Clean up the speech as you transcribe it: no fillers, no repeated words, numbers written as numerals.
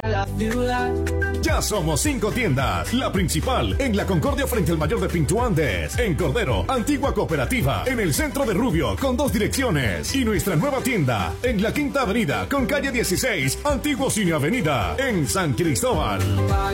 Ya somos 5 tiendas. La principal en La Concordia frente al Mayor de Pinto Andes. En Cordero, Antigua Cooperativa. En el centro de Rubio con 2 direcciones. Y nuestra nueva tienda en la Quinta Avenida con calle 16, Antiguo Cine Avenida. En San Cristóbal.